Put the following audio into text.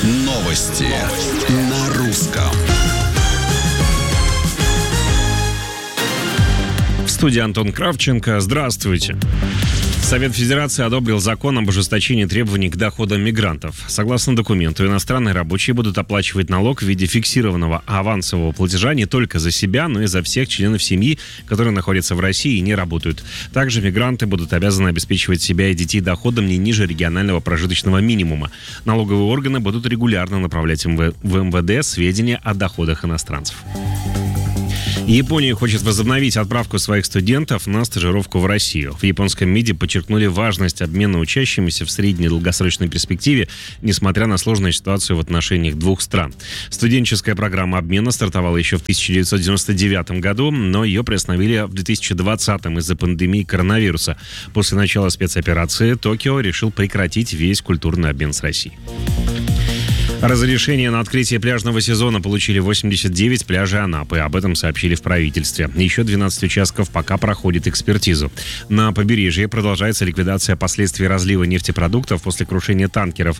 Новости на русском. В студии Антон Кравченко. Здравствуйте. Совет Федерации одобрил закон об ужесточении требований к доходам мигрантов. Согласно документу, иностранные рабочие будут оплачивать налог в виде фиксированного авансового платежа не только за себя, но и за всех членов семьи, которые находятся в России и не работают. Также мигранты будут обязаны обеспечивать себя и детей доходом не ниже регионального прожиточного минимума. Налоговые органы будут регулярно направлять в МВД сведения о доходах иностранцев. Япония хочет возобновить отправку своих студентов на стажировку в Россию. В японском МИДе подчеркнули важность обмена учащимися в средней и долгосрочной перспективе, несмотря на сложную ситуацию в отношениях двух стран. Студенческая программа обмена стартовала еще в 1999 году, но ее приостановили в 2020 из-за пандемии коронавируса. После начала спецоперации Токио решил прекратить весь культурный обмен с Россией. Разрешение на открытие пляжного сезона получили 89 пляжей Анапы. Об этом сообщили в правительстве. Еще 12 участков пока проходит экспертизу. На побережье продолжается ликвидация последствий разлива нефтепродуктов после крушения танкеров.